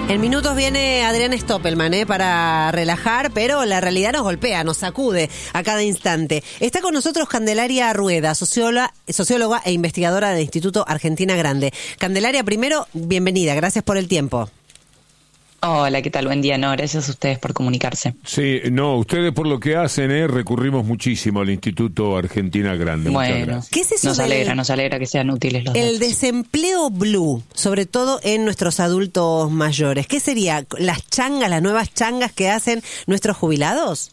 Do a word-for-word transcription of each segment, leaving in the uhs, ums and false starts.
En minutos viene Adrián Stoppelman ¿eh? para relajar, pero la realidad nos golpea, nos sacude a cada instante. Está con nosotros Candelaria Rueda, socióloga, socióloga e investigadora del Instituto Argentina Grande. Candelaria, primero, bienvenida, gracias por el tiempo. Hola, ¿qué tal? Buen día, no, gracias a ustedes por comunicarse. Sí, no, ustedes por lo que hacen, eh, recurrimos muchísimo al Instituto Argentina Grande. Bueno, ¿qué es eso nos del, alegra, nos alegra que sean útiles los el datos. desempleo blue, sobre todo en nuestros adultos mayores? ¿Qué sería? ¿Las changas, las nuevas changas que hacen nuestros jubilados?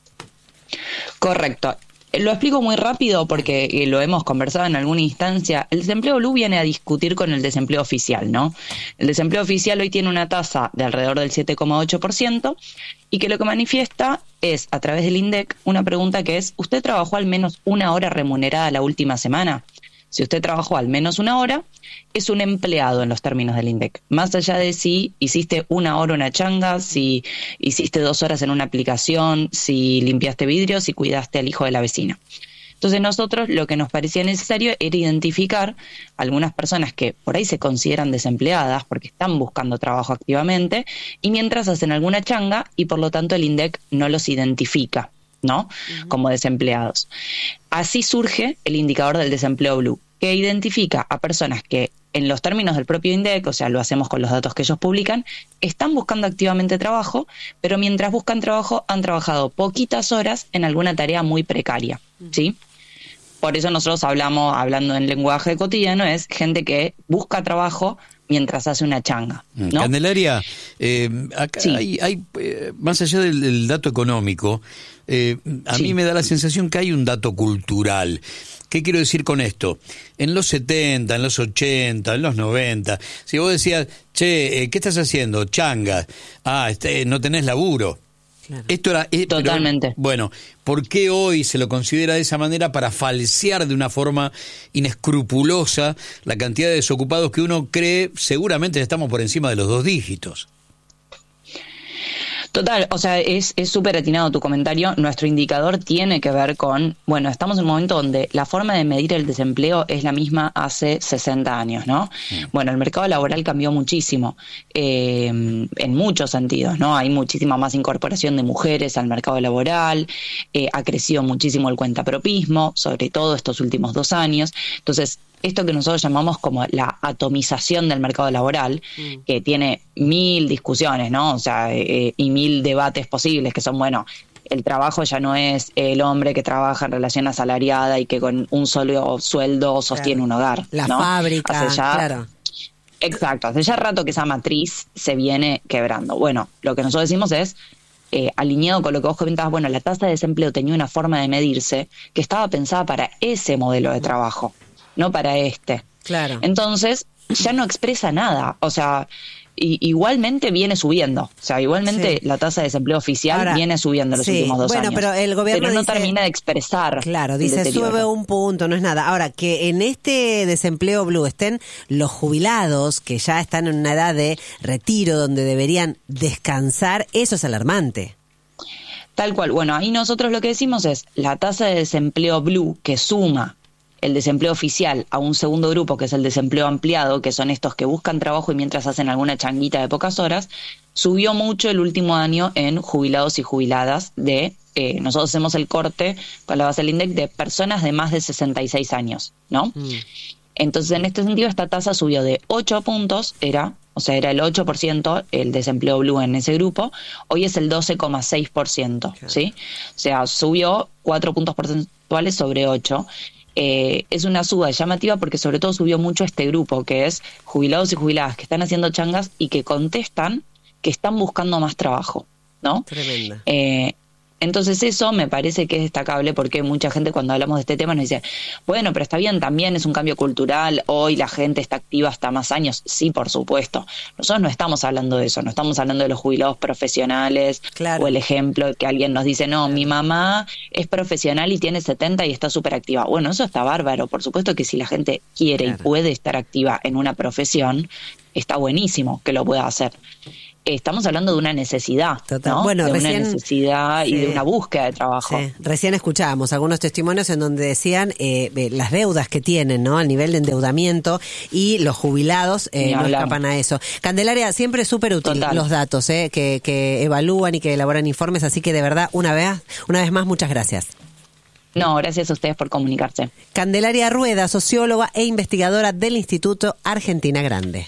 Correcto. Lo explico muy rápido porque eh, lo hemos conversado en alguna instancia. El desempleo blue viene a discutir con el desempleo oficial, ¿no? El desempleo oficial hoy tiene una tasa de alrededor del siete coma ocho por ciento y que lo que manifiesta es, a través del INDEC, una pregunta que es, ¿usted trabajó al menos una hora remunerada la última semana? Si usted trabajó al menos una hora, es un empleado en los términos del INDEC. Más allá de si hiciste una hora una changa, si hiciste dos horas en una aplicación, si limpiaste vidrios, si cuidaste al hijo de la vecina. Entonces nosotros lo que nos parecía necesario era identificar algunas personas que por ahí se consideran desempleadas porque están buscando trabajo activamente y mientras hacen alguna changa y por lo tanto el INDEC no los identifica, ¿no? Uh-huh. Como desempleados. Así surge el indicador del desempleo blue, que identifica a personas que en los términos del propio INDEC, o sea, lo hacemos con los datos que ellos publican, están buscando activamente trabajo, pero mientras buscan trabajo han trabajado poquitas horas en alguna tarea muy precaria, ¿sí? Por eso nosotros hablamos, hablando en lenguaje cotidiano, es gente que busca trabajo mientras hace una changa, ¿no? Candelaria, eh, acá sí. hay, hay eh, más allá del, del dato económico, eh, a sí. mí me da la sensación que hay un dato cultural. ¿Qué quiero decir con esto? En los setenta, en los ochenta, en los noventa, si vos decías, che, eh, ¿qué estás haciendo? Changa. Ah, este, no tenés laburo. Claro. Esto era eh, totalmente. Pero, bueno, ¿por qué hoy se lo considera de esa manera para falsear de una forma inescrupulosa la cantidad de desocupados que uno cree seguramente estamos por encima de los dos dígitos? Total, o sea, es es súper atinado tu comentario. Nuestro indicador tiene que ver con, bueno, estamos en un momento donde la forma de medir el desempleo es la misma hace sesenta años, ¿no? Mm. Bueno, el mercado laboral cambió muchísimo, eh, en muchos sentidos, ¿no? Hay muchísima más incorporación de mujeres al mercado laboral, eh, ha crecido muchísimo el cuentapropismo, sobre todo estos últimos dos años. Entonces, esto que nosotros llamamos como la atomización del mercado laboral, mm. que tiene mil discusiones, ¿no? O sea, eh, y mil debates posibles, que son, bueno, el trabajo ya no es el hombre que trabaja en relación asalariada y que con un solo sueldo sostiene claro. un hogar, la ¿no? fábrica, hace ya, claro. Exacto, hace ya rato que esa matriz se viene quebrando. Bueno, lo que nosotros decimos es, Eh, alineado con lo que vos comentabas, bueno, la tasa de desempleo tenía una forma de medirse que estaba pensada para ese modelo de trabajo, no para este. Claro. Entonces, ya no expresa nada, o sea, y, igualmente viene subiendo, o sea, igualmente sí. la tasa de desempleo oficial Ahora, viene subiendo en los sí. últimos dos bueno, años. Pero el gobierno pero no dice, termina de expresar. Claro, dice sube un punto, no es nada. Ahora, que en este desempleo blue estén los jubilados que ya están en una edad de retiro donde deberían descansar, eso es alarmante. Tal cual. Bueno, ahí nosotros lo que decimos es la tasa de desempleo blue que suma el desempleo oficial a un segundo grupo, que es el desempleo ampliado, que son estos que buscan trabajo y mientras hacen alguna changuita de pocas horas, subió mucho el último año en jubilados y jubiladas de, eh, nosotros hacemos el corte con la base del INDEC de personas de más de sesenta y seis años, ¿no? Mm. Entonces, en este sentido, esta tasa subió de ocho puntos, era, o sea, era el ocho por ciento el desempleo blue en ese grupo, hoy es el doce coma seis por ciento, okay. ¿sí? O sea, subió cuatro puntos porcentuales sobre ocho. Eh, es una suba llamativa porque sobre todo subió mucho este grupo, que es jubilados y jubiladas que están haciendo changas y que contestan que están buscando más trabajo, ¿no? Tremenda. Eh, Entonces eso me parece que es destacable porque mucha gente cuando hablamos de este tema nos dice, bueno, pero está bien, también es un cambio cultural, hoy la gente está activa hasta más años. Sí, por supuesto. Nosotros no estamos hablando de eso, no estamos hablando de los jubilados profesionales, claro. o el ejemplo que alguien nos dice, no, claro. mi mamá es profesional y tiene setenta y está súper activa. Bueno, eso está bárbaro. Por supuesto que si la gente quiere claro. y puede estar activa en una profesión, está buenísimo que lo pueda hacer. Estamos hablando de una necesidad, Total. ¿no? Bueno, de recién, una necesidad sí, y de una búsqueda de trabajo. Sí. Recién escuchábamos algunos testimonios en donde decían eh, eh, las deudas que tienen, ¿no? El nivel de endeudamiento, y los jubilados eh, no escapan a eso. Candelaria, siempre súper útil Total. los datos eh, que, que evalúan y que elaboran informes, así que de verdad, una vez, una vez más, muchas gracias. No, gracias a ustedes por comunicarse. Candelaria Rueda, socióloga e investigadora del Instituto Argentina Grande.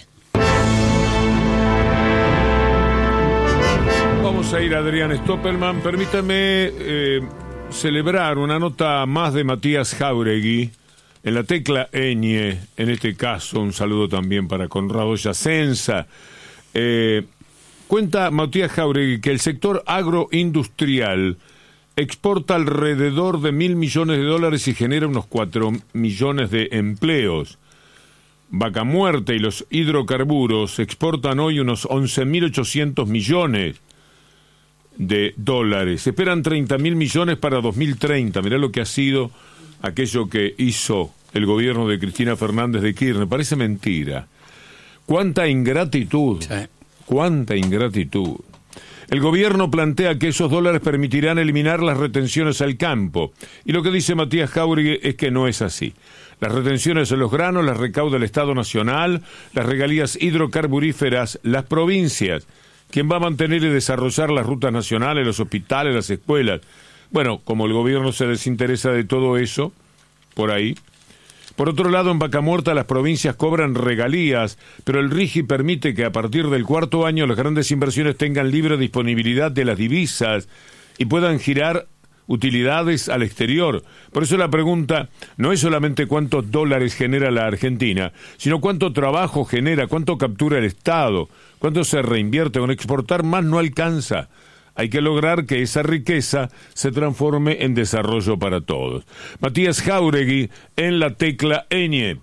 Vamos a ir a Adrián Stoppelman. Permítame eh, celebrar una nota más de Matías Jáuregui en la tecla ñ. En este caso, un saludo también para Conrado Yacenza. Eh, cuenta Matías Jáuregui que el sector agroindustrial exporta alrededor de mil millones de dólares y genera unos cuatro millones de empleos. Vaca Muerta y los hidrocarburos exportan hoy unos once mil ochocientos millones de dólares. Se esperan treinta mil millones para dos mil treinta. Mirá lo que ha sido aquello que hizo el gobierno de Cristina Fernández de Kirchner. Parece mentira. Cuánta ingratitud. Sí. Cuánta ingratitud. El gobierno plantea que esos dólares permitirán eliminar las retenciones al campo. Y lo que dice Matías Jáuregui es que no es así. Las retenciones en los granos las recauda el Estado Nacional, las regalías hidrocarburíferas, las provincias. ¿Quién va a mantener y desarrollar las rutas nacionales, los hospitales, las escuelas? Bueno, como el gobierno se desinteresa de todo eso, por ahí. Por otro lado, en Vaca Muerta las provincias cobran regalías, pero el RIGI permite que a partir del cuarto año las grandes inversiones tengan libre disponibilidad de las divisas y puedan girar utilidades al exterior. Por eso la pregunta no es solamente cuántos dólares genera la Argentina, sino cuánto trabajo genera, cuánto captura el Estado, cuánto se reinvierte. Con exportar más no alcanza. Hay que lograr que esa riqueza se transforme en desarrollo para todos. Matías Jáuregui en la tecla ñ.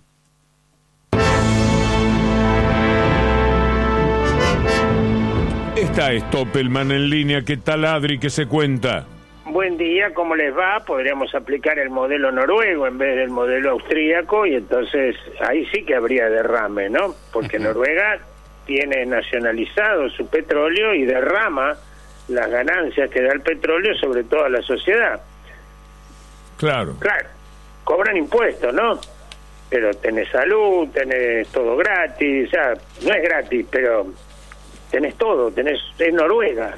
Está Stoppelman en línea. ¿Qué tal, Adri? ¿Qué se cuenta? Buen día, ¿cómo les va? Podríamos aplicar el modelo noruego en vez del modelo austríaco y entonces ahí sí que habría derrame, ¿no? Porque Noruega tiene nacionalizado su petróleo y derrama las ganancias que da el petróleo sobre toda la sociedad. Claro. Claro, cobran impuestos, ¿no? Pero tenés salud, tenés todo gratis, o sea, no es gratis, pero tenés todo, tenés, es Noruega.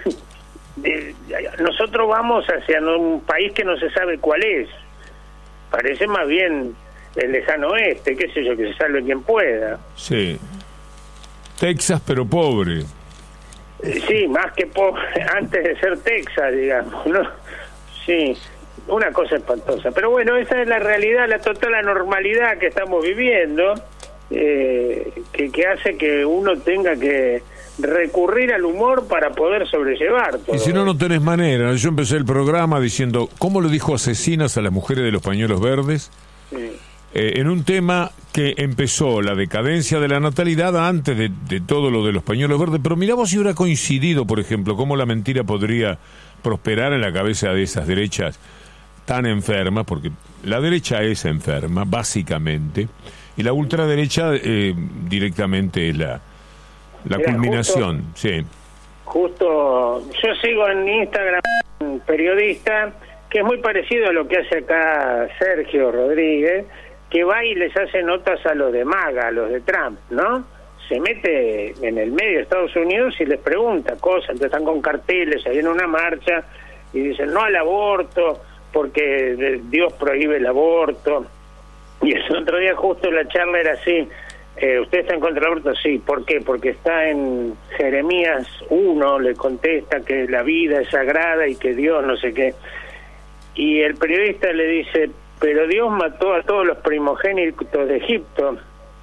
Nosotros vamos hacia un país que no se sabe cuál es. Parece más bien el lejano oeste, qué sé yo, que se salve quien pueda. Sí. Texas, pero pobre. Sí, más que pobre, antes de ser Texas, digamos, ¿no? Sí, una cosa espantosa. Pero bueno, esa es la realidad, la total anormalidad que estamos viviendo, eh, que, que hace que uno tenga que recurrir al humor para poder sobrellevar todo. Y si no, no tenés manera. Yo empecé el programa diciendo, ¿cómo le dijo asesinas a las mujeres de los pañuelos verdes? Sí. Eh, en un tema que empezó la decadencia de la natalidad antes de, de todo lo de los pañuelos verdes, pero miramos si hubiera coincidido, por ejemplo, cómo la mentira podría prosperar en la cabeza de esas derechas tan enfermas, porque la derecha es enferma, básicamente, y la ultraderecha eh, directamente es la, la Mira, culminación. Justo, sí. Justo, yo sigo en Instagram un periodista que es muy parecido a lo que hace acá Sergio Rodríguez, que va y les hace notas a los de MAGA, a los de Trump, ¿no? Se mete en el medio de Estados Unidos y les pregunta cosas, entonces están con carteles ahí en una marcha y dicen no al aborto porque Dios prohíbe el aborto. Y el otro día justo la charla era así, eh, ¿usted está en contra del aborto? Sí, ¿por qué? Porque está en Jeremías uno, le contesta que la vida es sagrada y que Dios no sé qué. Y el periodista le dice, pero Dios mató a todos los primogénitos de Egipto.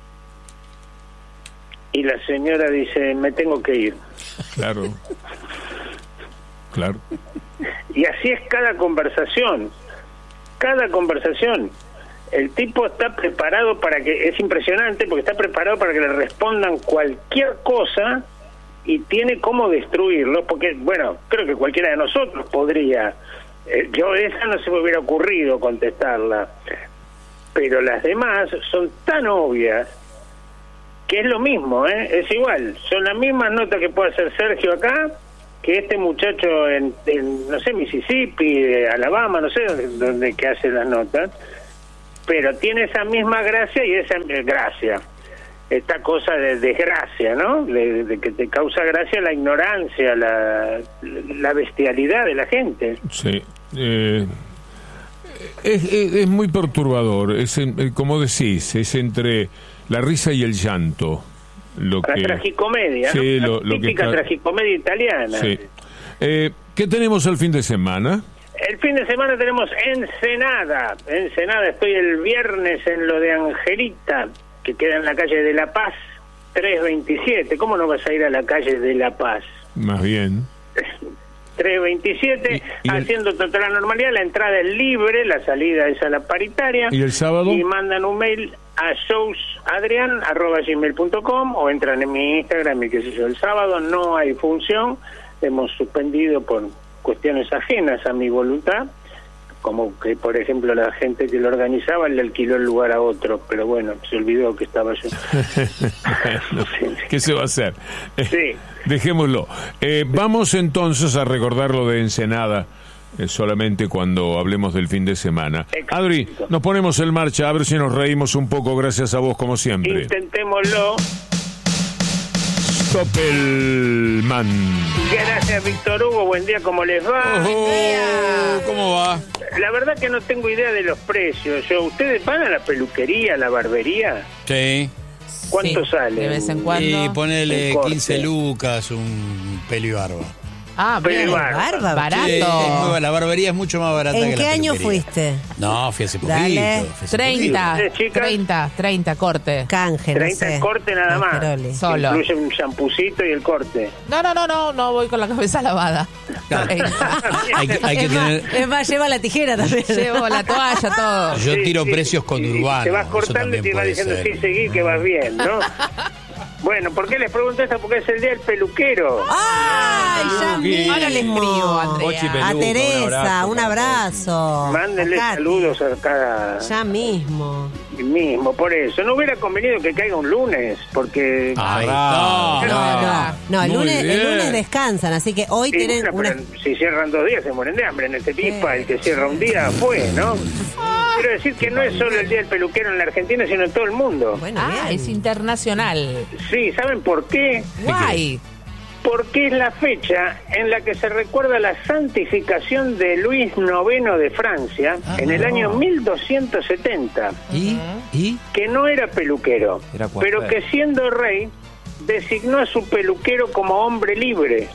Y la señora dice, me tengo que ir. Claro. Claro. Y así es cada conversación. Cada conversación. El tipo está preparado para que, es impresionante, porque está preparado para que le respondan cualquier cosa y tiene cómo destruirlo, porque, bueno, creo que cualquiera de nosotros podría... Eh, yo esa no se me hubiera ocurrido contestarla, pero las demás son tan obvias que es lo mismo, ¿eh? Es igual, son las mismas notas que puede hacer Sergio acá, que este muchacho en, en no sé, Mississippi, Alabama, no sé dónde que hace las notas, pero tiene esa misma gracia y esa eh, gracia, esta cosa de desgracia, ¿no? De, de que te causa gracia la ignorancia, la, la bestialidad de la gente. Sí. Eh, es, es, es muy perturbador, es en, como decís, es entre la risa y el llanto. Lo la que, tragicomedia, sí, ¿no? lo, La lo típica que, tragicomedia italiana. Sí. Eh, ¿Qué tenemos el fin de semana? El fin de semana tenemos Ensenada. Ensenada, estoy el viernes en lo de Angelita, que queda en la calle de La Paz, trescientos veintisiete. ¿Cómo no vas a ir a la calle de La Paz? Más bien. trescientos veintisiete, ¿Y, y haciendo el... toda la normalidad, la entrada es libre, la salida es a la paritaria. ¿Y el sábado? Y mandan un mail a showsadrian arroba gmail punto com o entran en mi Instagram y qué sé yo. El sábado no hay función, hemos suspendido por cuestiones ajenas a mi voluntad, como que, por ejemplo, la gente que lo organizaba le alquiló el lugar a otro, pero bueno, se olvidó que estaba yo. Bueno, ¿qué se va a hacer? Sí. Dejémoslo. Eh, vamos entonces a recordar lo de Ensenada, eh, solamente cuando hablemos del fin de semana. Exacto. Adri, nos ponemos en marcha, a ver si nos reímos un poco, gracias a vos como siempre. Intentémoslo. Stoppelman. Gracias, Víctor Hugo, buen día, ¿cómo les va? Oh, ¿cómo va? La verdad que no tengo idea de los precios. Yo, ¿ustedes van a la peluquería, a la barbería? Sí. ¿Cuánto Sí, sale? de vez en cuando. Y ponele Un corte. quince lucas, un pelo y barba. Ah, Pero bien. barba. Barba. Barato. Sí, es muy- la barbería es mucho más barata que ¿En la qué año peluquería. fuiste? No, fui hace poquito. Dale. fui hace treinta, ¿Ustedes, chicas? treinta, treinta, corte. Canje, no treinta sé. el corte nada más. Asperoli. Solo. Incluye un champucito y el corte. No, no, no, no, no voy con la cabeza lavada. Claro. treinta. Hay que, hay que es, más, tener... es más, lleva la tijera también. Llevo la toalla, todo. Yo Sí, tiro sí. precios con Y- y urbanos. Te vas eso cortando y también te vas puede diciendo, ser. sí, seguí, que vas bien, ¿no? Bueno, ¿por qué les pregunto esto? Porque es el día del peluquero. ¡Ay, ya mismo! Ahora le escribo, Andrea. Ochi Peluca, A un Teresa, abrazo, un para abrazo. Mándenle A Katy. saludos a cada Ya mismo. mismo, por eso. No hubiera convenido que caiga un lunes, porque... Ahí Ah, está. No, no, no, el Muy lunes, el bien. lunes descansan, así que hoy Y tienen bueno, una... pero si cierran dos días se mueren de hambre. En este tispa, el que cierra un día fue, ¿no? Quiero decir que no es solo el día del peluquero en la Argentina, sino en todo el mundo. Bueno, Ah, bien. es internacional. Sí, ¿saben por qué? Guay. Porque es la fecha en la que se recuerda la santificación de Luis noveno de Francia en el año mil doscientos setenta, ¿Y? ¿Y? que no era peluquero, Era coafer. pero que siendo rey designó a su peluquero como hombre libre.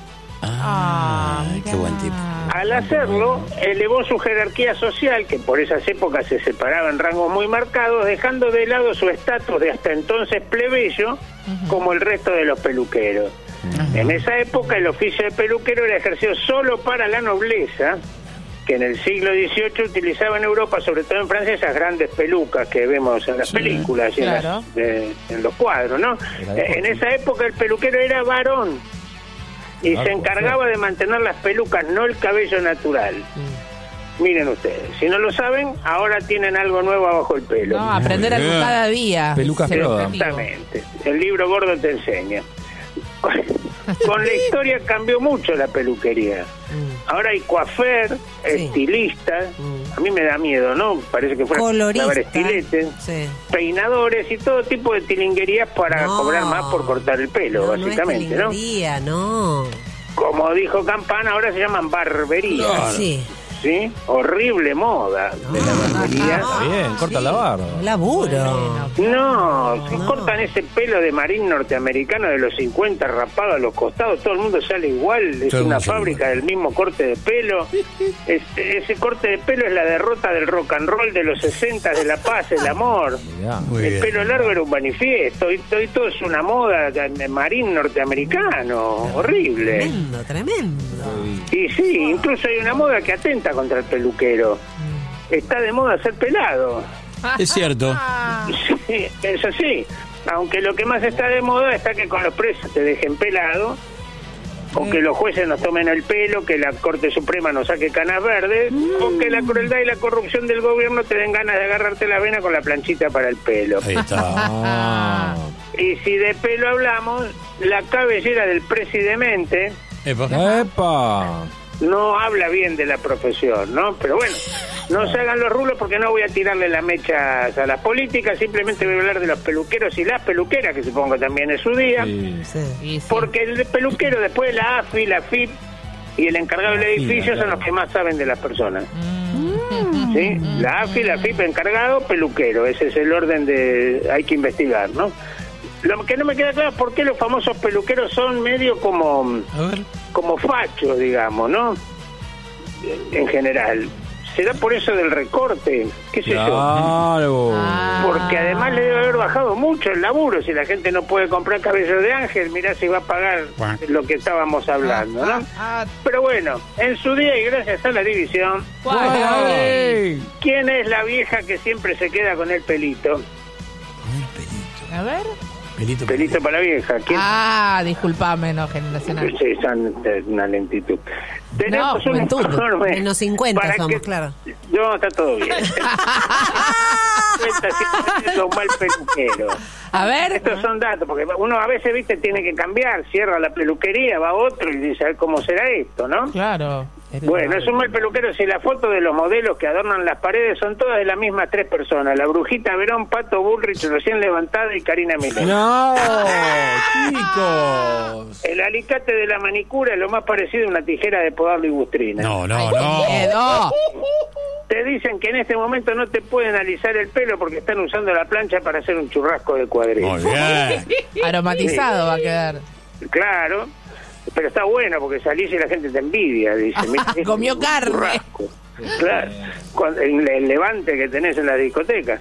Ah, qué buen tipo. Al hacerlo, elevó su jerarquía social, que por esas épocas se separaba en rangos muy marcados, dejando de lado su estatus de hasta entonces plebeyo, como el resto de los peluqueros. En esa época el oficio de peluquero era ejercido solo para la nobleza, que en el siglo dieciocho utilizaba en Europa, sobre todo en Francia, esas grandes pelucas que vemos en las Sí, películas y en, las- claro. de- en los cuadros, ¿no? Era de Eh, En esa época el peluquero era varón y Ah, se encargaba de mantener las pelucas, no el cabello natural. Miren ustedes, si no lo saben, ahora tienen algo nuevo abajo el pelo. No, aprender algo bien. cada día. Pelucas Es el Prodan. objetivo. Exactamente. El libro gordo te enseña. Con la historia cambió mucho la peluquería. Ahora hay coafer, Sí. estilista. Mm. A mí me da miedo, ¿no? Parece que fuera Colorista. clavar estiletes, Sí. peinadores y todo tipo de tilinguerías para No. cobrar más por cortar el pelo, No, básicamente, no ¿no? es tilinguería, no. Como dijo Campana, ahora se llaman barberías. Sí. ¿Sí? Horrible moda de la barbería. Está bien, corta la barba. Un laburo. No, si No. cortan ese pelo de marín norteamericano de los cincuenta rapado a los costados, todo el mundo sale igual, es Todo el una mundo sale fábrica igual. del mismo corte de pelo. Este, ese corte de pelo es la derrota del rock and roll de los sesenta, de la paz, el amor. Mirá. Muy El bien. pelo largo era un manifiesto, y todo, y todo es una moda de marín norteamericano, horrible. Tremendo, tremendo. Y sí, incluso hay una moda que atenta contra el peluquero. Está de moda ser pelado. Es cierto. Sí, es así. Aunque lo que más está de moda está que con los presos te dejen pelado, o que los jueces nos tomen el pelo, que la Corte Suprema nos saque canas verdes, o que la crueldad y la corrupción del gobierno te den ganas de agarrarte la vena con la planchita para el pelo. Ahí está. Ah, Y si de pelo hablamos, la cabellera del presidente Epa. ¡Epa! no habla bien de la profesión, ¿no? Pero bueno, no se hagan los rulos porque no voy a tirarle las mechas a las políticas, simplemente voy a hablar de los peluqueros y las peluqueras, que supongo que también es su día, Sí. Sí. Y sí. porque el peluquero, después de la A F I, la F I P y el encargado del La edificio fila, son claro. los que más saben de las personas. Mm. ¿Sí? La A F I, la F I P, encargado, peluquero. Ese es el orden de... hay que investigar, ¿no? Lo que no me queda claro es por qué los famosos peluqueros son medio como... A ver. como fachos, digamos, ¿no? En general. ¿Será por eso del recorte? ¿Qué sé yo? Claro. Ah. Porque además le debe haber bajado mucho el laburo. Si la gente no puede comprar cabello de ángel, mirá si va a pagar lo que estábamos hablando, ¿no? Ah, Pero bueno, en su día y gracias a la división, ¿cuál? ¡Ay! ¿quién es la vieja que siempre se queda con el pelito? A ver. Pelito, Pelito para la vieja. ¿Quién? Ah, disculpame, no, generacional. Sí, son de una lentitud. Tenemos No, un juventud. informe Menos cincuenta para somos, que- claro. No, está todo bien. cincuenta, cincuenta es un mal peluquero. A ver. Estos son datos, porque uno a veces, viste, tiene que cambiar, cierra la peluquería, va otro y dice, a ver cómo será esto, ¿no? Claro. Bueno, es un mal peluquero si la foto de los modelos que adornan las paredes son todas de las mismas tres personas, la Brujita Verón, Pato Bullrich recién levantada y Karina Milei. ¡No! ¡Chicos! El alicate de la manicura es lo más parecido a una tijera de podar ligustrina. No, no, Ay, no. qué miedo. Te dicen que en este momento no te pueden alisar el pelo porque están usando la plancha para hacer un churrasco de cuadril. Muy bien. Aromatizado va a quedar. Claro, pero está bueno porque salís y la gente te envidia. Dice, "Mira, este Comió es un carne". churrasco". Claro, cuando, el, el levante que tenés en la discoteca.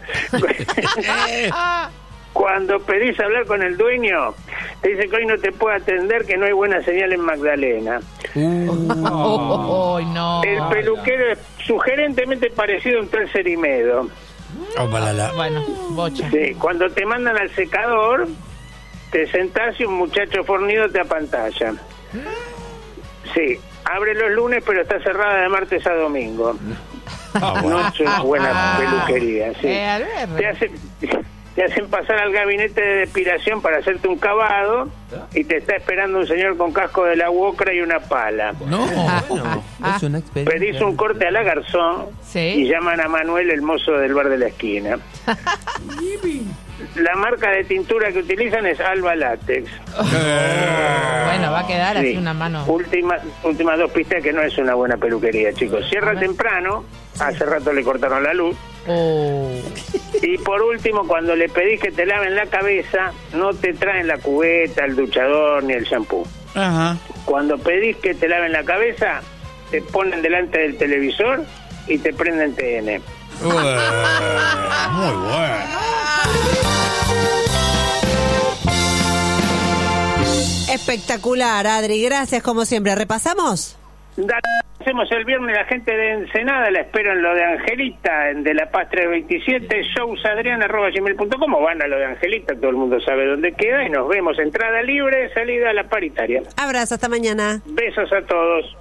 Cuando pedís hablar con el dueño, te dice que hoy no te puede atender, que no hay buena señal en Magdalena. Oh, no. El peluquero es sugerentemente parecido a un tal Cerimedo. Opa, la, la. Bueno, bocha. Sí, cuando te mandan al secador, te sentás y un muchacho fornido te apantalla. Sí, abre los lunes, pero está cerrada de martes a domingo. No es una buena peluquería, sí. Eh, Alberto. Te hacen, te hacen pasar al gabinete de depilación para hacerte un cavado y te está esperando un señor con casco de la UOCRA y una pala. No. Bueno, es una experiencia. Pedís un corte a la garzón Sí. y llaman a Manuel, el mozo del bar de la esquina. La marca de tintura que utilizan es Alba Látex. Bueno, va a quedar Sí. así una mano. Última, últimas dos pistas que no es una buena peluquería, chicos. Cierra temprano, hace rato le cortaron la luz. Oh. Y por último, cuando le pedís que te laven la cabeza, no te traen la cubeta, el duchador ni el shampoo. Ajá. Cuando pedís que te laven la cabeza, te ponen delante del televisor y te prenden T N. Bueno, muy bueno. Espectacular, Adri. Gracias, como siempre. ¿Repasamos? Da- Hacemos el viernes la gente de Ensenada, la espero en lo de Angelita, en de La Paz trescientos veintisiete, showsadrian arroba gmail punto com, o van a lo de Angelita, todo el mundo sabe dónde queda, y nos vemos. Entrada libre, salida a la paritaria. Abrazo, hasta mañana. Besos a todos.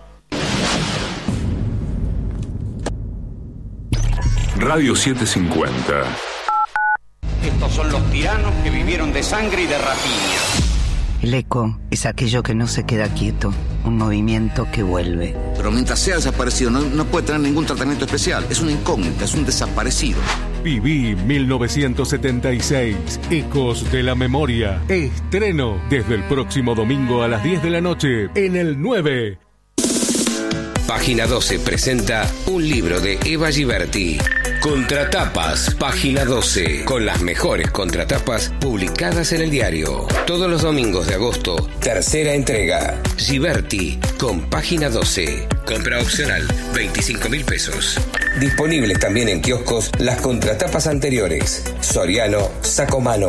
Radio setecientos cincuenta. Estos son los tiranos que vivieron de sangre y de rapiña. El eco es aquello que no se queda quieto, un movimiento que vuelve. Pero mientras sea desaparecido no, no puede tener ningún tratamiento especial. Es una incógnita, es un desaparecido. Viví mil novecientos setenta y seis, Ecos de la Memoria. Estreno desde el próximo domingo a las diez de la noche en el nueve. Página doce presenta un libro de Eva Giberti. Contratapas, Página doce, con las mejores contratapas publicadas en el diario. Todos los domingos de agosto, tercera entrega. Giberti, con Página doce. Compra opcional, veinticinco mil pesos. Disponibles también en kioscos las contratapas anteriores. Soriano, Sacomano.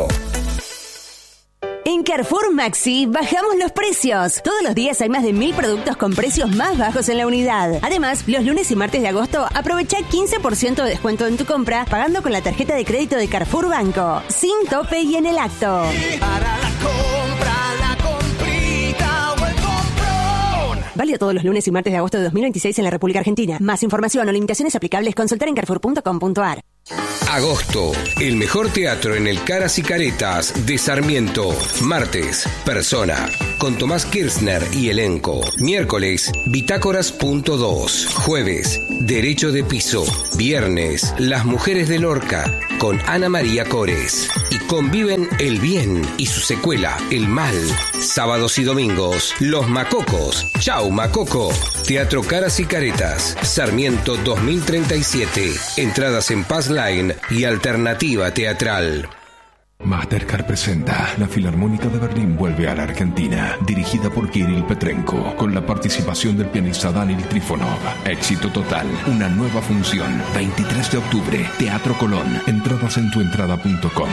En Carrefour Maxi bajamos los precios. Todos los días hay más de mil productos con precios más bajos en la unidad. Además, los lunes y martes de agosto aprovecha quince por ciento de descuento en tu compra pagando con la tarjeta de crédito de Carrefour Banco. Sin tope y en el acto. Para la compra, la comprita o el comprón. Válido todos los lunes y martes de agosto de dos mil veintiséis en la República Argentina. Más información o limitaciones aplicables consultar en carrefour punto com punto ar. Agosto, el mejor teatro en el Caras y Caretas de Sarmiento. Martes, Persona, con Tomás Kirchner y elenco. Miércoles, Bitácoras punto dos. Jueves, Derecho de Piso. Viernes, Las Mujeres de Lorca, con Ana María Cores. Y conviven el bien y su secuela, el mal. Sábados y domingos, Los Macocos. Chau, Macoco. Teatro Caras y Caretas, Sarmiento dos mil treinta y siete. Entradas en Paz Line y Alternativa Teatral. Mastercard presenta La Filarmónica de Berlín vuelve a la Argentina, dirigida por Kirill Petrenko, con la participación del pianista Daniel Trifonov. Éxito total, una nueva función, veintitrés de octubre, Teatro Colón. Entradas en tuentrada punto com.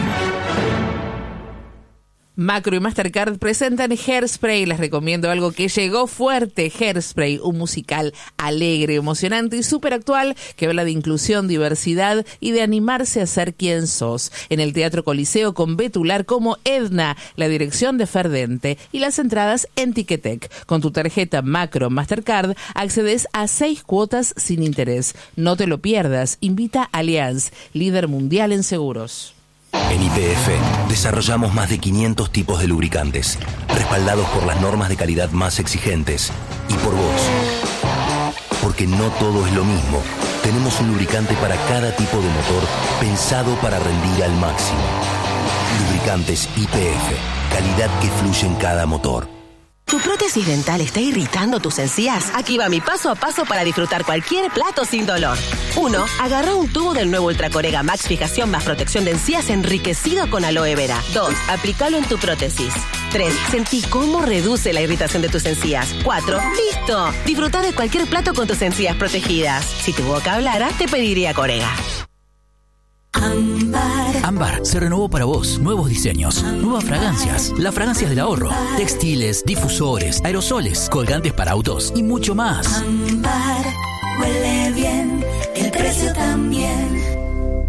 Macro y Mastercard presentan Hairspray. Les recomiendo algo que llegó fuerte. Hairspray, un musical alegre, emocionante y súper actual que habla de inclusión, diversidad y de animarse a ser quien sos. En el Teatro Coliseo con Betular como Edna, la dirección de Ferdente y las entradas en Ticketek. Con tu tarjeta Macro Mastercard accedes a seis cuotas sin interés. No te lo pierdas. Invita a Allianz, líder mundial en seguros. En Y P F desarrollamos más de quinientos tipos de lubricantes, respaldados por las normas de calidad más exigentes y por vos. Porque no todo es lo mismo. Tenemos un lubricante para cada tipo de motor pensado para rendir al máximo. Lubricantes Y P F, calidad que fluye en cada motor. ¿Tu prótesis dental está irritando tus encías? Aquí va mi paso a paso para disfrutar cualquier plato sin dolor. uno. Agarra un tubo del nuevo Ultracorega Max Fijación más protección de encías enriquecido con aloe vera. dos. Aplícalo en tu prótesis. tres. Sentí cómo reduce la irritación de tus encías. cuatro. ¡Listo! Disfruta de cualquier plato con tus encías protegidas. Si tu boca hablara, te pediría Corega. Ámbar. Ámbar se renovó para vos. Nuevos diseños, nuevas fragancias, las fragancias del ahorro, textiles, difusores, aerosoles, colgantes para autos y mucho más. Ámbar huele bien, el precio también.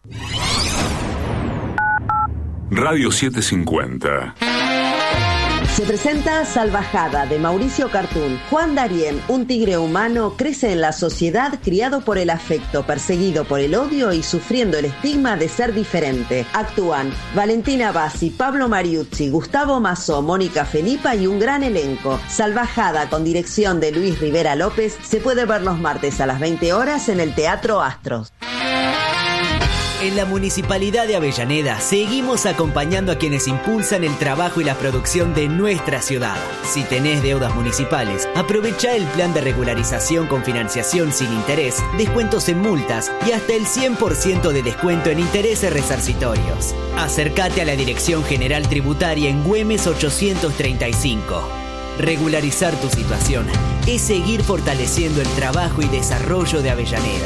Radio setecientos cincuenta. Se presenta Salvajada, de Mauricio Cartún. Juan Darien, un tigre humano, crece en la sociedad criado por el afecto, perseguido por el odio y sufriendo el estigma de ser diferente. Actúan Valentina Bassi, Pablo Mariucci, Gustavo Mazó, Mónica Felipa y un gran elenco. Salvajada, con dirección de Luis Rivera López, se puede ver los martes a las veinte horas en el Teatro Astros. En la Municipalidad de Avellaneda seguimos acompañando a quienes impulsan el trabajo y la producción de nuestra ciudad. Si tenés deudas municipales, aprovecha el plan de regularización con financiación sin interés, descuentos en multas y hasta el cien por ciento de descuento en intereses resarcitorios. Acércate a la Dirección General Tributaria en Güemes ochocientos treinta y cinco. Regularizar tu situación es seguir fortaleciendo el trabajo y desarrollo de Avellaneda.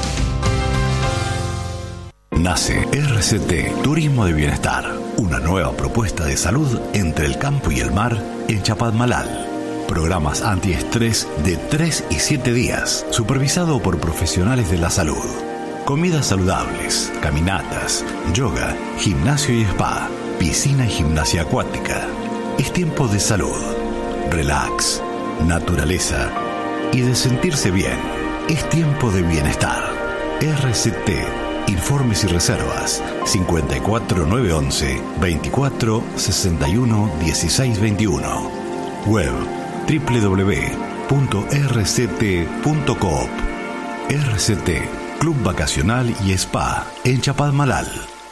Nace R C T, Turismo de Bienestar, una nueva propuesta de salud entre el campo y el mar en Chapadmalal. Programas antiestrés de tres y siete días, supervisado por profesionales de la salud. Comidas saludables, caminatas, yoga, gimnasio y spa, piscina y gimnasia acuática. Es tiempo de salud, relax, naturaleza y de sentirse bien. Es tiempo de bienestar. R C T. Informes y reservas cincuenta y cuatro nueve once veinticuatro sesenta y uno dieciséis veintiuno. Web doble u doble u doble u punto r c t punto coop. R C T, Club Vacacional y Spa en Chapadmalal.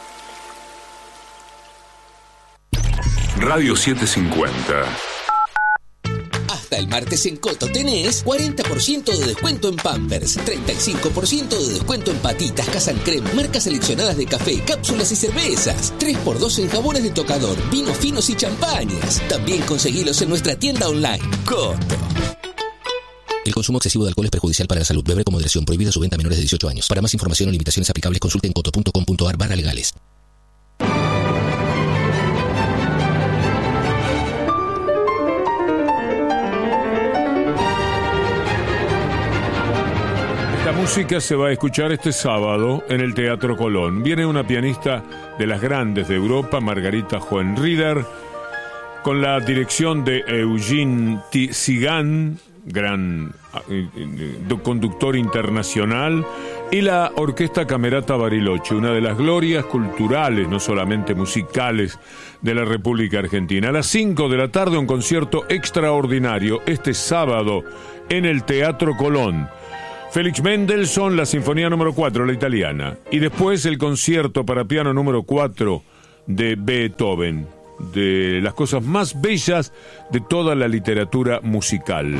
Radio setecientos cincuenta. Hasta el martes en Coto tenés cuarenta por ciento de descuento en Pampers, treinta y cinco por ciento de descuento en patitas, Casan Creme, marcas seleccionadas de café, cápsulas y cervezas, tres por dos en jabones de tocador, vinos finos y champañas. También conseguilos en nuestra tienda online, Coto. El consumo excesivo de alcohol es perjudicial para la salud. Beber con moderación. Prohibida su venta a menores de dieciocho años. Para más información o limitaciones aplicables, consulte en coto punto com punto a r barra legales. La música se va a escuchar este sábado en el Teatro Colón. Viene una pianista de las grandes de Europa, Margarita Hohenrieder, con la dirección de Eugene T. Sigan, gran eh, eh, conductor internacional, y la Orquesta Camerata Bariloche, una de las glorias culturales, no solamente musicales, de la República Argentina. A las cinco de la tarde, un concierto extraordinario este sábado en el Teatro Colón. Félix Mendelssohn, la Sinfonía número cuatro, la italiana, y después el concierto para piano número cuatro de Beethoven, de las cosas más bellas de toda la literatura musical.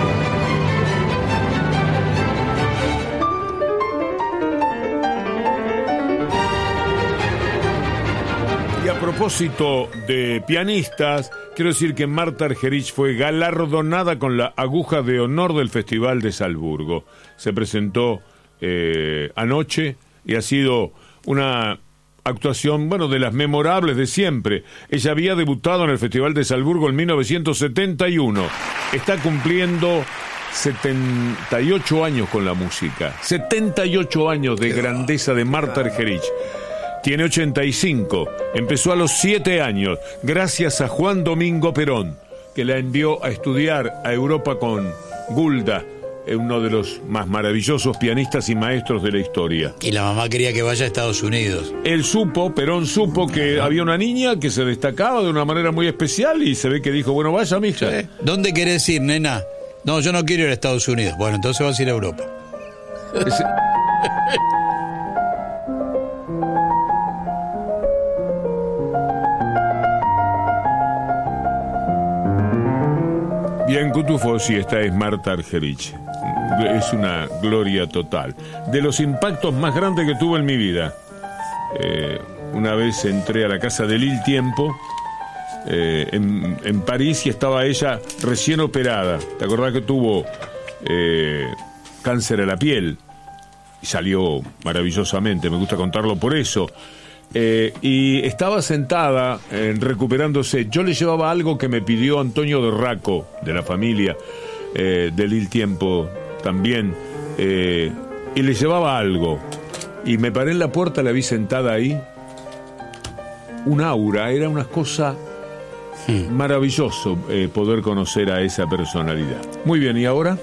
Y a propósito de pianistas, quiero decir que Marta Argerich fue galardonada con la aguja de honor del Festival de Salzburgo. Se presentó eh, anoche y ha sido una actuación, bueno, de las memorables de siempre. Ella había debutado en el Festival de Salzburgo en mil novecientos setenta y uno. Está cumpliendo setenta y ocho años con la música. setenta y ocho años de grandeza de Marta Argerich. Tiene ochenta y cinco. Empezó a los siete años, gracias a Juan Domingo Perón, que la envió a estudiar a Europa con Gulda, uno de los más maravillosos pianistas y maestros de la historia. Y la mamá quería que vaya a Estados Unidos. Él supo, Perón supo que había una niña que se destacaba de una manera muy especial y se ve que dijo, bueno, vaya, mija. ¿Sí? ¿Dónde querés ir, nena? No, yo no quiero ir a Estados Unidos. Bueno, entonces vas a ir a Europa. Ese... Bien, Cutufosi, esta es Marta Argerich. Es una gloria total. De los impactos más grandes que tuve en mi vida. Eh, una vez entré a la casa de Lil Tiempo, eh, en, en París, y estaba ella recién operada. ¿Te acordás que tuvo eh, cáncer a la piel? Y salió maravillosamente, me gusta contarlo por eso. Eh, y estaba sentada eh, recuperándose. Yo le llevaba algo que me pidió Antonio Dorraco, de la familia eh, de Lil Tiempo también, eh, y le llevaba algo, y me paré en la puerta, la vi sentada ahí. Un aura, era una cosa hmm. maravilloso eh, poder conocer a esa personalidad. Muy bien, ¿y ahora?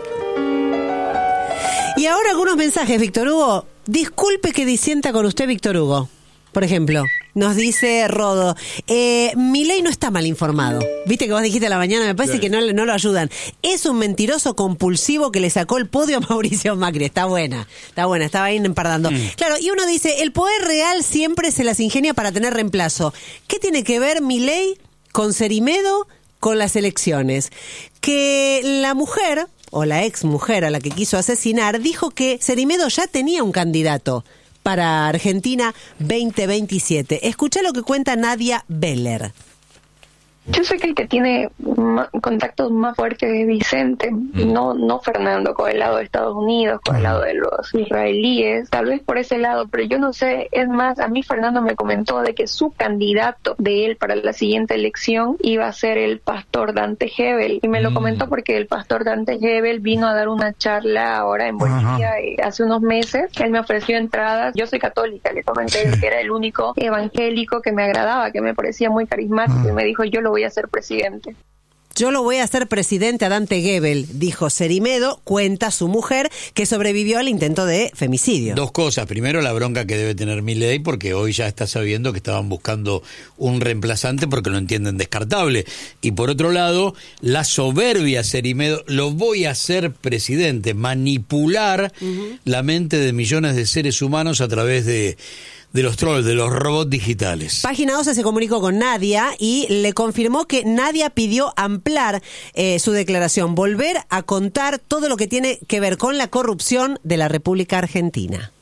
Y ahora algunos mensajes, Víctor Hugo. Disculpe que disienta con usted, Víctor Hugo. Por ejemplo, nos dice Rodo, eh, Milei no está mal informado. Viste que vos dijiste a la mañana, me parece sí. que no, no lo ayudan. Es un mentiroso compulsivo que le sacó el podio a Mauricio Macri. Está buena, está buena, estaba ahí empardando. Mm. Claro, y uno dice, el poder real siempre se las ingenia para tener reemplazo. ¿Qué tiene que ver Milei con Cerimedo con las elecciones? Que la mujer, o la ex mujer a la que quiso asesinar, dijo que Cerimedo ya tenía un candidato para Argentina veinte veintisiete. Escuchá lo que cuenta Nadia Beller. Yo sé que el que tiene más, contactos más fuertes es Vicente, mm. no no Fernando, con el lado de Estados Unidos, con el lado de los israelíes, tal vez por ese lado, pero yo no sé. Es más, a mí Fernando me comentó de que su candidato de él para la siguiente elección iba a ser el pastor Dante Hebel, y me lo mm. comentó porque el pastor Dante Hebel vino a dar una charla ahora en Bolivia eh, hace unos meses. Él me ofreció entradas. Yo soy católica, le comenté que era el único evangélico que me agradaba, que me parecía muy carismático, mm. y me dijo, yo lo voy a ser presidente. Yo lo voy a hacer presidente a Dante Gebel, dijo Cerimedo. Cuenta su mujer que sobrevivió al intento de femicidio. Dos cosas. Primero, la bronca que debe tener Milei, porque hoy ya está sabiendo que estaban buscando un reemplazante porque lo entienden descartable. Y por otro lado, la soberbia Cerimedo, lo voy a hacer presidente, manipular uh-huh. la mente de millones de seres humanos a través de de los trolls, de los robots digitales. Página doce se comunicó con Nadia y le confirmó que Nadia pidió ampliar eh, su declaración, volver a contar todo lo que tiene que ver con la corrupción de la República Argentina.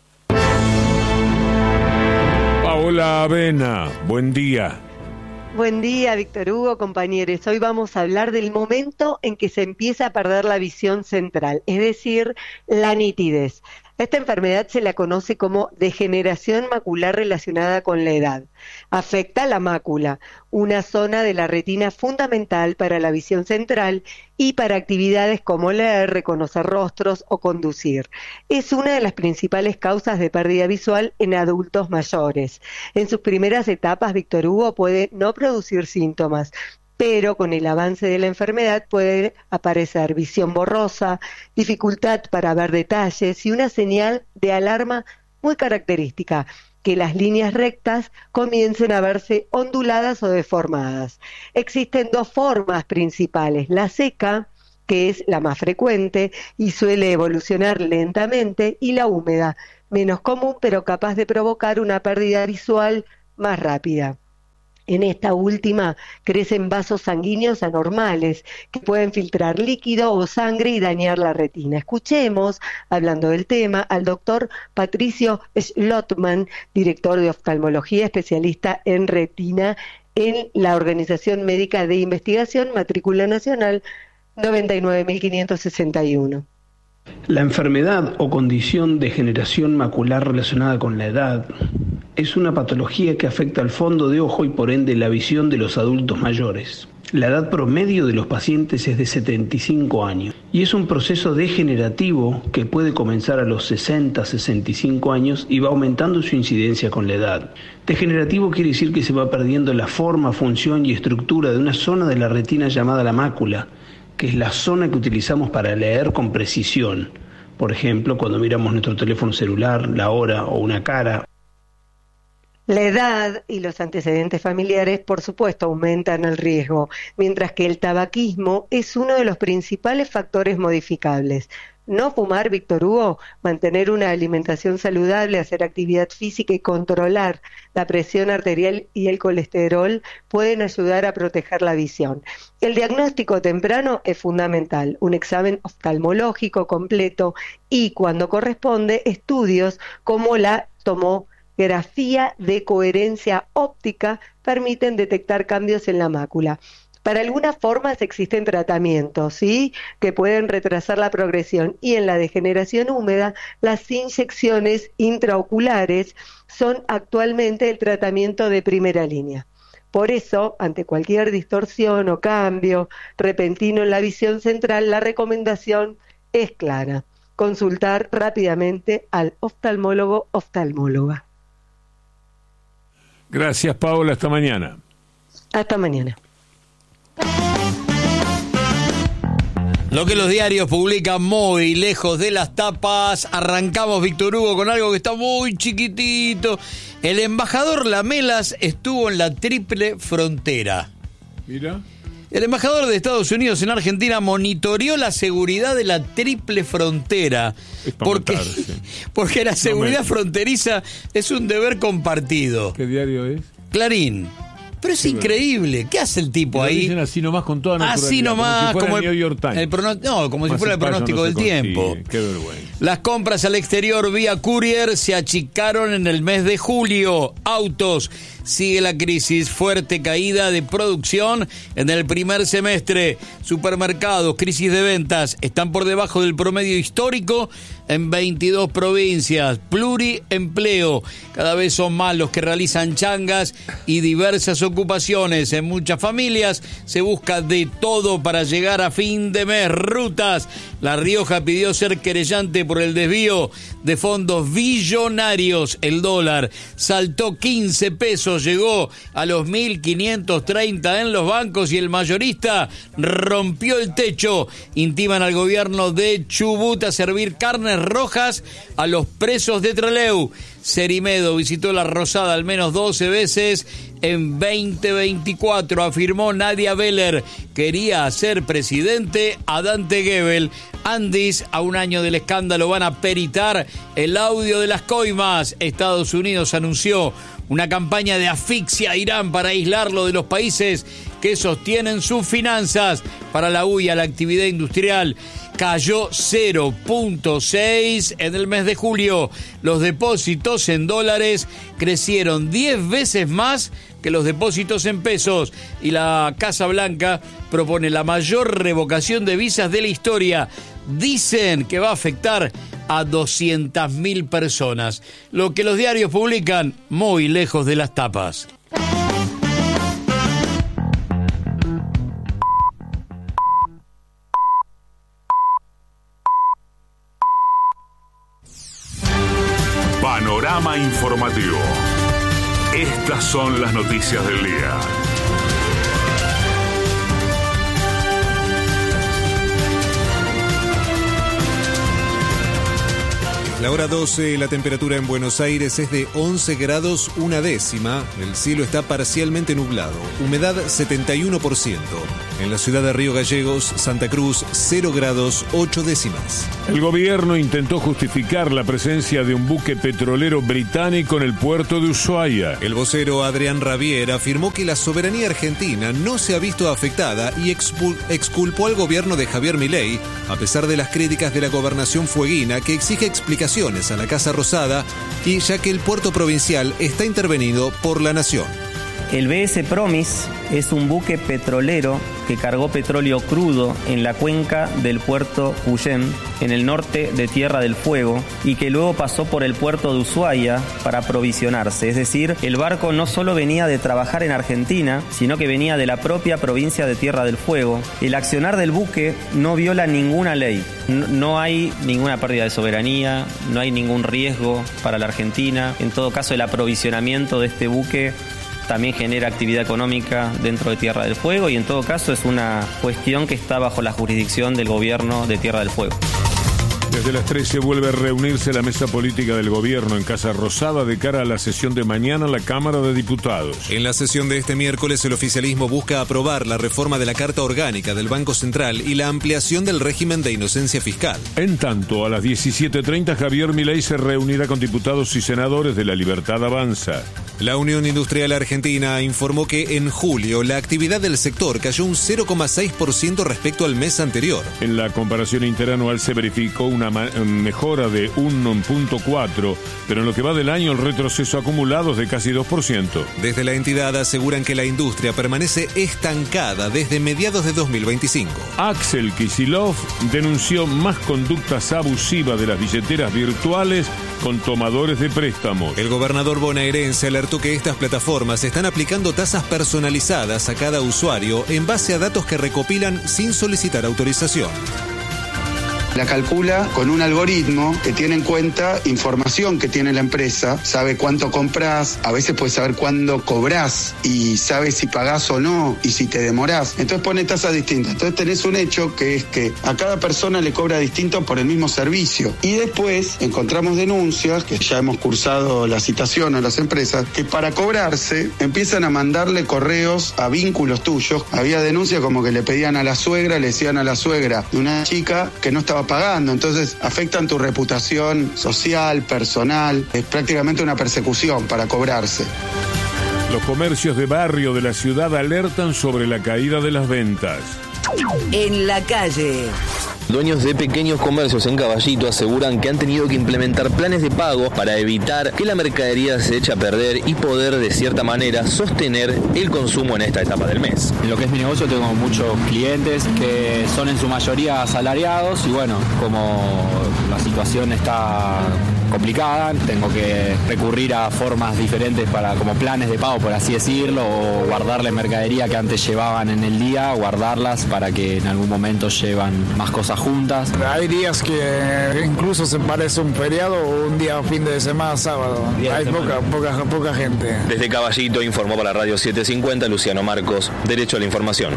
Paola Avena, buen día. Buen día, Víctor Hugo, compañeros. Hoy vamos a hablar del momento en que se empieza a perder la visión central, es decir, la nitidez. Esta enfermedad se la conoce como degeneración macular relacionada con la edad. Afecta la mácula, una zona de la retina fundamental para la visión central y para actividades como leer, reconocer rostros o conducir. Es una de las principales causas de pérdida visual en adultos mayores. En sus primeras etapas, Víctor Hugo puede no producir síntomas, pero con el avance de la enfermedad puede aparecer visión borrosa, dificultad para ver detalles y una señal de alarma muy característica, que las líneas rectas comiencen a verse onduladas o deformadas. Existen dos formas principales, la seca, que es la más frecuente y suele evolucionar lentamente, y la húmeda, menos común pero capaz de provocar una pérdida visual más rápida. En esta última crecen vasos sanguíneos anormales que pueden filtrar líquido o sangre y dañar la retina. Escuchemos, hablando del tema, al doctor Patricio Schlottmann, director de oftalmología, especialista en retina en la Organización Médica de Investigación, matrícula nacional noventa y nueve mil quinientos sesenta y uno. La enfermedad o condición de degeneración macular relacionada con la edad es una patología que afecta al fondo de ojo y por ende la visión de los adultos mayores. La edad promedio de los pacientes es de setenta y cinco años y es un proceso degenerativo que puede comenzar a los sesenta a sesenta y cinco años y va aumentando su incidencia con la edad. Degenerativo quiere decir que se va perdiendo la forma, función y estructura de una zona de la retina llamada la mácula, que es la zona que utilizamos para leer con precisión. Por ejemplo, cuando miramos nuestro teléfono celular, la hora o una cara. La edad y los antecedentes familiares, por supuesto, aumentan el riesgo, mientras que el tabaquismo es uno de los principales factores modificables. No fumar, Víctor Hugo, mantener una alimentación saludable, hacer actividad física y controlar la presión arterial y el colesterol pueden ayudar a proteger la visión. El diagnóstico temprano es fundamental, un examen oftalmológico completo y, cuando corresponde, estudios como la tomografía de coherencia óptica permiten detectar cambios en la mácula. Para algunas formas existen tratamientos, ¿sí?, que pueden retrasar la progresión, y en la degeneración húmeda las inyecciones intraoculares son actualmente el tratamiento de primera línea. Por eso, ante cualquier distorsión o cambio repentino en la visión central, la recomendación es clara: consultar rápidamente al oftalmólogo o oftalmóloga. Gracias, Paola. Hasta mañana. Hasta mañana. Lo que los diarios publican muy lejos de las tapas. Arrancamos, Víctor Hugo, con algo que está muy chiquitito. El embajador Lamelas estuvo en la triple frontera. Mira. El embajador de Estados Unidos en Argentina monitoreó la seguridad de la triple frontera. Es para porque, matarse. porque la seguridad No me... fronteriza es un deber compartido. ¿Qué diario es? Clarín. Pero es sí, increíble. ¿Qué hace el tipo ahí? Dicen así nomás con toda naturalidad. Así nomás, como si fuera como el New York Times. El prono... No, como Más si fuera el pronóstico no del consigue. Tiempo. Qué vergüenza. Las compras al exterior vía courier se achicaron en el mes de julio. Autos. Sigue la crisis, fuerte caída de producción en el primer semestre. Supermercados, crisis de ventas, están por debajo del promedio histórico en veintidós provincias. Pluriempleo, cada vez son más los que realizan changas y diversas ocupaciones. En muchas familias se busca de todo para llegar a fin de mes. Rutas. La Rioja pidió ser querellante por el desvío de fondos billonarios. El dólar saltó quince pesos, llegó a los mil quinientos treinta en los bancos y el mayorista rompió el techo. Intiman al gobierno de Chubut a servir carnes rojas a los presos de Trelew. Cerimedo visitó la Rosada al menos doce veces en veinte veinticuatro, afirmó Nadia Beller. Quería ser presidente a Dante Gebel. Andis, a un año del escándalo, van a peritar el audio de las coimas. Estados Unidos anunció una campaña de asfixia a Irán para aislarlo de los países que sostienen sus finanzas. Para la U I A, la actividad industrial cayó cero punto seis en el mes de julio. Los depósitos en dólares crecieron diez veces más que los depósitos en pesos. Y la Casa Blanca propone la mayor revocación de visas de la historia. Dicen que va a afectar a doscientas mil personas. Lo que los diarios publican muy lejos de las tapas. Panorama informativo. Estas son las noticias del día. la hora doce, la temperatura en Buenos Aires es de once grados una décima. El cielo está parcialmente nublado. Humedad setenta y uno por ciento. En la ciudad de Río Gallegos, Santa Cruz, cero grados ocho décimas. El gobierno intentó justificar la presencia de un buque petrolero británico en el puerto de Ushuaia. El vocero Adrián Rabier afirmó que la soberanía argentina no se ha visto afectada y expul- exculpó al gobierno de Javier Milei, a pesar de las críticas de la gobernación fueguina que exige explicaciones a la Casa Rosada, y ya que el puerto provincial está intervenido por la Nación. El B S Promis es un buque petrolero que cargó petróleo crudo en la cuenca del puerto Cuyén, en el norte de Tierra del Fuego, y que luego pasó por el puerto de Ushuaia para aprovisionarse. Es decir, el barco no solo venía de trabajar en Argentina, sino que venía de la propia provincia de Tierra del Fuego. El accionar del buque no viola ninguna ley. No, no hay ninguna pérdida de soberanía, no hay ningún riesgo para la Argentina. En todo caso, el aprovisionamiento de este buque también genera actividad económica dentro de Tierra del Fuego y en todo caso es una cuestión que está bajo la jurisdicción del gobierno de Tierra del Fuego. Desde las trece vuelve a reunirse la mesa política del gobierno en Casa Rosada de cara a la sesión de mañana en la Cámara de Diputados. En la sesión de este miércoles, el oficialismo busca aprobar la reforma de la Carta Orgánica del Banco Central y la ampliación del régimen de inocencia fiscal. En tanto, a las diecisiete treinta, Javier Milei se reunirá con diputados y senadores de La Libertad Avanza. La Unión Industrial Argentina informó que en julio la actividad del sector cayó un cero coma seis por ciento respecto al mes anterior. En la comparación interanual se verificó una ma- mejora de uno punto cuatro, pero en lo que va del año el retroceso acumulado es de casi dos por ciento. Desde la entidad aseguran que la industria permanece estancada desde mediados de dos mil veinticinco. Axel Kicillof denunció más conductas abusivas de las billeteras virtuales con tomadores de préstamos. El gobernador bonaerense alertó que estas plataformas están aplicando tasas personalizadas a cada usuario en base a datos que recopilan sin solicitar autorización. La calcula con un algoritmo que tiene en cuenta información que tiene la empresa, sabe cuánto compras, a veces puede saber cuándo cobrás y sabe si pagás o no y si te demorás. Entonces pone tasas distintas. Entonces tenés un hecho que es que a cada persona le cobra distinto por el mismo servicio. Y después encontramos denuncias, que ya hemos cursado la citación a las empresas, que para cobrarse empiezan a mandarle correos a vínculos tuyos. Había denuncias como que le pedían a la suegra, le decían a la suegra de una chica que no estaba pagando, entonces afectan tu reputación social, personal, es prácticamente una persecución para cobrarse. Los comercios de barrio de la ciudad alertan sobre la caída de las ventas. En la calle. Dueños de pequeños comercios en Caballito aseguran que han tenido que implementar planes de pago para evitar que la mercadería se eche a perder y poder de cierta manera sostener el consumo en esta etapa del mes. En lo que es mi negocio tengo muchos clientes que son en su mayoría asalariados y bueno, como la situación está complicada, tengo que recurrir a formas diferentes para como planes de pago, por así decirlo, o guardarle mercadería que antes llevaban en el día, guardarlas para que en algún momento llevan más cosas juntas. Hay días que incluso se parece un feriado o un día fin de semana, sábado. Hay poca, poca, poca gente. Desde Caballito informó para Radio setecientos cincuenta Luciano Marcos, Derecho a la Información.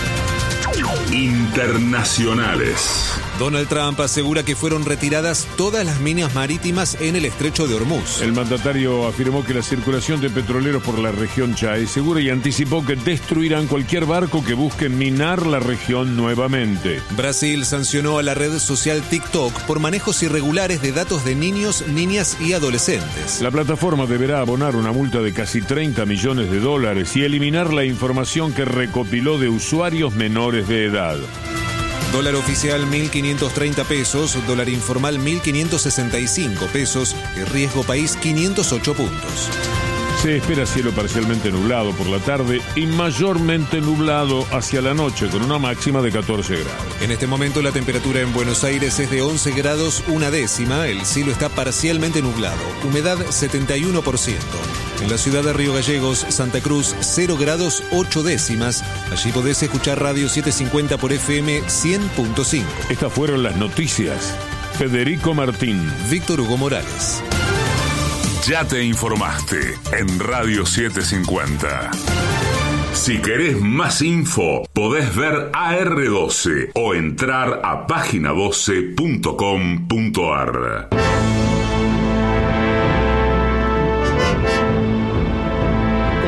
Internacionales. Donald Trump asegura que fueron retiradas todas las minas marítimas en el estrecho de Hormuz. El mandatario afirmó que la circulación de petroleros por la región ya es segura y anticipó que destruirán cualquier barco que busque minar la región nuevamente. Brasil sancionó a la red social TikTok por manejos irregulares de datos de niños, niñas y adolescentes. La plataforma deberá abonar una multa de casi treinta millones de dólares y eliminar la información que recopiló de usuarios menores de edad. Dólar oficial mil quinientos treinta pesos, dólar informal mil quinientos sesenta y cinco pesos y riesgo país quinientos ocho puntos. Se espera cielo parcialmente nublado por la tarde y mayormente nublado hacia la noche con una máxima de catorce grados. En este momento la temperatura en Buenos Aires es de once grados una décima, el cielo está parcialmente nublado, humedad setenta y uno por ciento. En la ciudad de Río Gallegos, Santa Cruz, cero grados ocho décimas. Allí podés escuchar Radio setecientos cincuenta por F M cien punto cinco. Estas fueron las noticias. Federico Martín. Víctor Hugo Morales. Ya te informaste en Radio setecientos cincuenta. Si querés más info, podés ver A R doce o entrar a página doce punto com punto ar.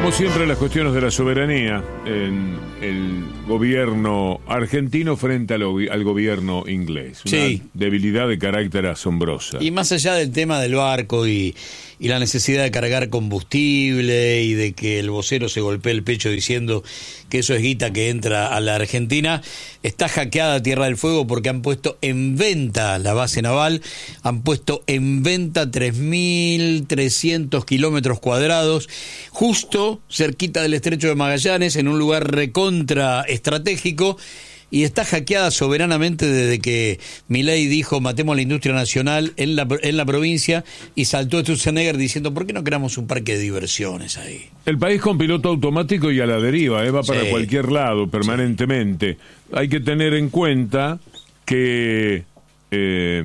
Como siempre, las cuestiones de la soberanía en el gobierno argentino frente al, al gobierno inglés. Una sí. debilidad de carácter asombrosa. Y más allá del tema del barco y, y la necesidad de cargar combustible y de que el vocero se golpee el pecho diciendo que eso es guita que entra a la Argentina, está hackeada Tierra del Fuego porque han puesto en venta la base naval, han puesto en venta tres mil trescientos kilómetros cuadrados, justo cerquita del Estrecho de Magallanes, en un lugar recontra estratégico, y está hackeada soberanamente desde que Milei dijo matemos la industria nacional en la, en la provincia, y saltó Sturzenegger diciendo ¿por qué no creamos un parque de diversiones ahí? El país con piloto automático y a la deriva, ¿eh? va para Sí. cualquier lado permanentemente. Sí. Hay que tener en cuenta que eh,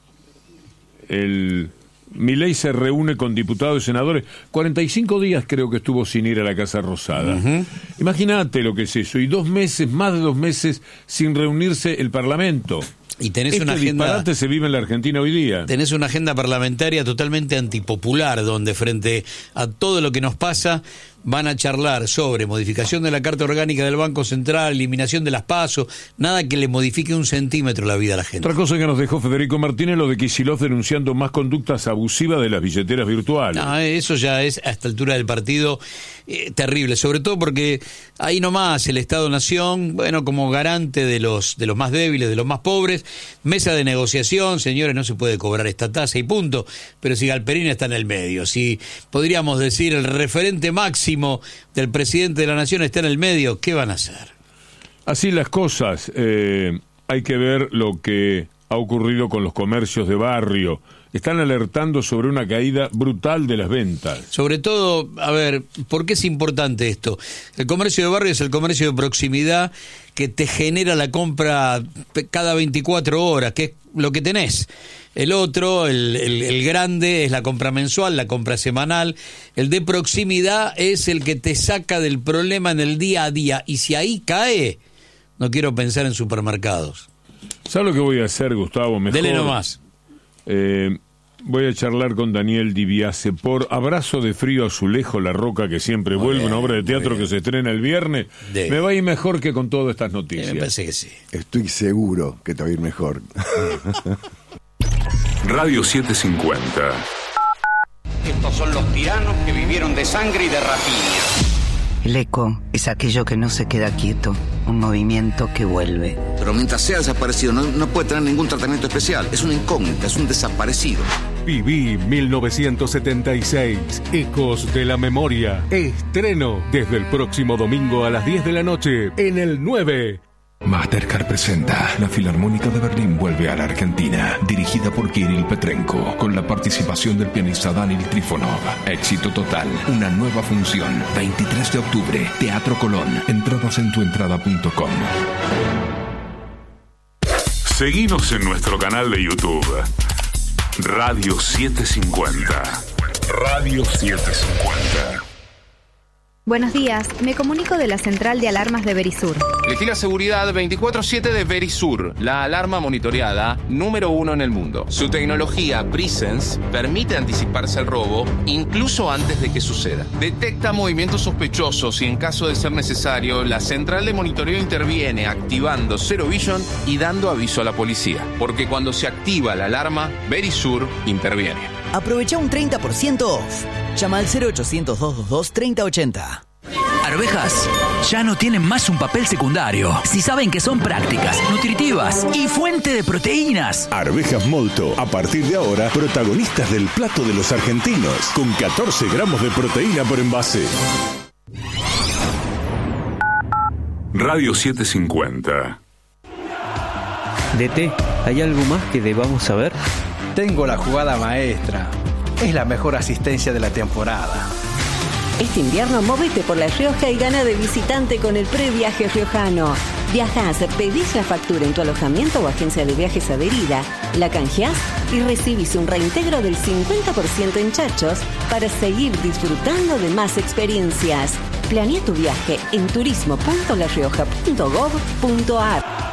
el Milei se reúne con diputados y senadores. cuarenta y cinco días creo que estuvo sin ir a la Casa Rosada. Uh-huh. Imagínate lo que es eso. Y dos meses, más de dos meses, sin reunirse el Parlamento. Y tenés este una agenda, disparate se vive en la Argentina hoy día. Tenés una agenda parlamentaria totalmente antipopular, donde frente a todo lo que nos pasa van a charlar sobre modificación de la Carta Orgánica del Banco Central, eliminación de las PASO, nada que le modifique un centímetro la vida a la gente. Otra cosa que nos dejó Federico Martínez, lo de Kicillof denunciando más conductas abusivas de las billeteras virtuales. No, eso ya es a esta altura del partido eh, terrible, sobre todo porque ahí nomás el Estado-Nación, bueno, como garante de los de los más débiles, de los más pobres, mesa de negociación, señores, no se puede cobrar esta tasa y punto, pero si Galperín está en el medio, si podríamos decir el referente máximo del presidente de la Nación está en el medio, ¿qué van a hacer? Así las cosas, eh, hay que ver lo que ha ocurrido con los comercios de barrio. Están alertando sobre una caída brutal de las ventas. Sobre todo, a ver, ¿por qué es importante esto? El comercio de barrio es el comercio de proximidad que te genera la compra cada veinticuatro horas, que es lo que tenés. El otro, el, el, el grande, es la compra mensual, la compra semanal. El de proximidad es el que te saca del problema en el día a día. Y si ahí cae, no quiero pensar en supermercados. ¿Sabes lo que voy a hacer, Gustavo? Mejor, Dele nomás. Eh, voy a charlar con Daniel Dibiase por Abrazo de Frío Azulejo, La Roca que siempre muy vuelve, bien, una obra de teatro que se estrena el viernes. De... Me va a ir mejor que con todas estas noticias. Eh, me parece que sí. Estoy seguro que te va a ir mejor. Radio setecientos cincuenta. Estos son los tiranos que vivieron de sangre y de rapiña. El eco es aquello que no se queda quieto, un movimiento que vuelve. Pero mientras sea desaparecido no, no puede tener ningún tratamiento especial. Es una incógnita, es un desaparecido. Viví mil novecientos setenta y seis, Ecos de la Memoria. Estreno desde el próximo domingo a las diez de la noche en el nueve. Mastercard presenta La Filarmónica de Berlín vuelve a la Argentina, dirigida por Kirill Petrenko, con la participación del pianista Daniel Trifonov. Éxito total, una nueva función, veintitrés de octubre, Teatro Colón. Entradas en tuentrada punto com. Seguinos en nuestro canal de YouTube, Radio setecientos cincuenta. Radio setecientos cincuenta. Buenos días, me comunico de la central de alarmas de Verisur. Elegí seguridad veinticuatro siete de Verisur, la alarma monitoreada número uno en el mundo. Su tecnología Presence permite anticiparse al robo incluso antes de que suceda. Detecta movimientos sospechosos y en caso de ser necesario, la central de monitoreo interviene activando Zero Vision y dando aviso a la policía. Porque cuando se activa la alarma, Verisur interviene. Aprovecha un treinta por ciento off. Llama al cero ochocientos, doscientos veintidós, treinta ochenta. Arvejas ya no tienen más un papel secundario. Si saben que son prácticas, nutritivas y fuente de proteínas. Arvejas Molto, a partir de ahora, protagonistas del plato de los argentinos, con catorce gramos de proteína por envase. Radio setecientos cincuenta. D T, ¿hay algo más que debamos saber? Tengo la jugada maestra. Es la mejor asistencia de la temporada. Este invierno móvete por La Rioja y gana de visitante con el previaje riojano. Viajás, pedís la factura en tu alojamiento o agencia de viajes adherida, la canjeás y recibís un reintegro del cincuenta por ciento en chachos para seguir disfrutando de más experiencias. Planea tu viaje en turismo punto la rioja punto gov punto ar.